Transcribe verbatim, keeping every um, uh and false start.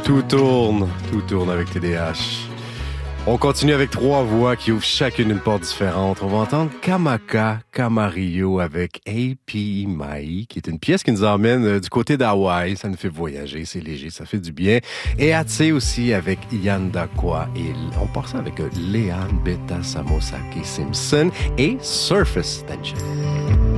Tout tourne, tout tourne avec T D H. On continue avec trois voix qui ouvrent chacune une porte différente. On va entendre Kamaka Kamario avec A P Mai, qui est une pièce qui nous emmène du côté d'Hawaï. Ça nous fait voyager, c'est léger, ça fait du bien. Et Atse aussi avec Yandakwa. Et on part ça avec Leanne Beta Samosake Simpson et Surface Tension.